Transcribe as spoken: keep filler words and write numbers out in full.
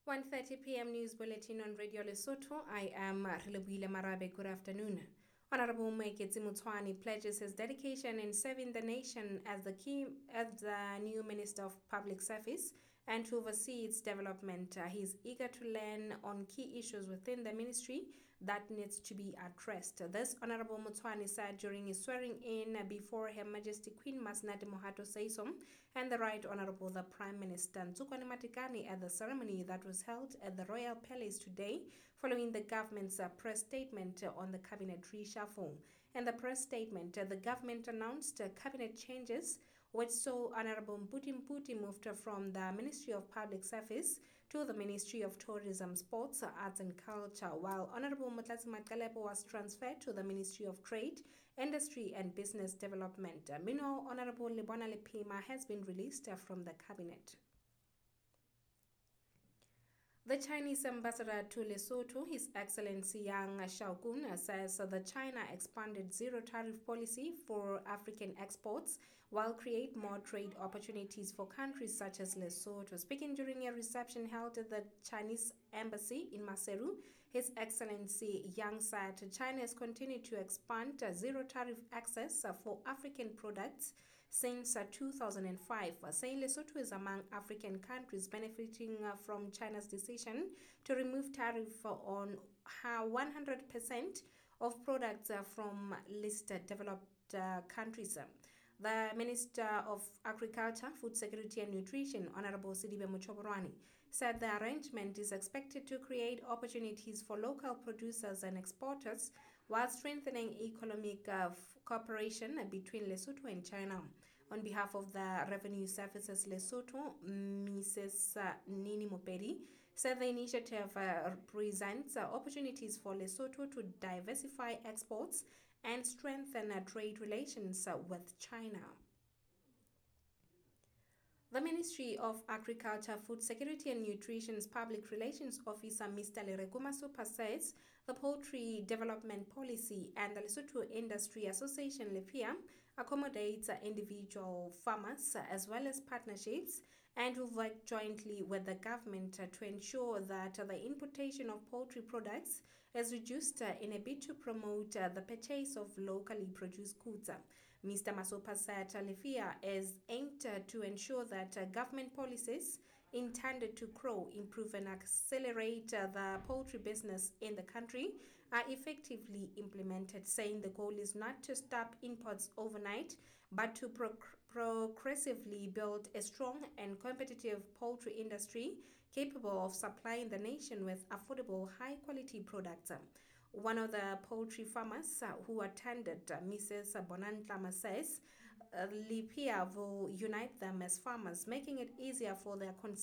one thirty p m News Bulletin on Radio Lesotho. I am Relebohile Marabe. Good afternoon. Honorable Moeketsi Motshwane pledges his dedication in serving the nation as the key as the new Minister of Public Service and to oversee its development. Uh, he is eager to learn on key issues within the ministry that needs to be addressed. This Honorable Motshwane said during his swearing in before Her Majesty Queen Masnati Mohato Seisom and the Right Honorable the Prime Minister Ntsukwane Matekane at the ceremony that was held at the Royal Palace today, following the government's uh, press statement uh, on the cabinet reshuffle. In the press statement, uh, the government announced uh, cabinet changes, which saw Honorable Mputi Mputi moved from the Ministry of Public Service to the Ministry of Tourism, Sports, Arts and Culture, while Honorable Motlatsi Makalepo was transferred to the Ministry of Trade, Industry and Business Development. Uh, Meanwhile, Honorable Lebona Lepema has been released uh, from the cabinet. The Chinese ambassador to Lesotho, His Excellency Yang Shaokun, says the China expanded zero-tariff policy for African exports will create more trade opportunities for countries such as Lesotho. Speaking during a reception held at the Chinese embassy in Maseru, His Excellency Yang said China has continued to expand zero-tariff access for African products since two thousand five, saying Lesotho is among African countries benefiting from China's decision to remove tariff on one hundred percent of products from listed developed uh, countries. The Minister of Agriculture, Food Security and Nutrition, Honorable Sidibe Muchoborwane, said the arrangement is expected to create opportunities for local producers and exporters while strengthening economic uh, cooperation between Lesotho and China. On behalf of the Revenue Services Lesotho, Missus Nini Mopedi said the initiative uh, presents uh, opportunities for Lesotho to diversify exports and strengthen uh, trade relations uh, with China. The Ministry of Agriculture, Food Security and Nutrition's Public Relations Officer, Mister Lereko Masupa, says the Poultry Development Policy and the Lesotho Industry Association, LEPIA, accommodates individual farmers as well as partnerships and will work jointly with the government to ensure that the importation of poultry products is reduced in a bid to promote the purchase of locally produced goods. Mister Masupa said LEPIA is aimed to ensure that That, uh, government policies intended to grow, improve and accelerate uh, the poultry business in the country are effectively implemented, saying the goal is not to stop imports overnight, but to pro- progressively build a strong and competitive poultry industry capable of supplying the nation with affordable, high-quality products. One of the poultry farmers uh, who attended, uh, Missus Bonantlama, says uh, LEPIA will unite them as farmers, making it easier for their consumers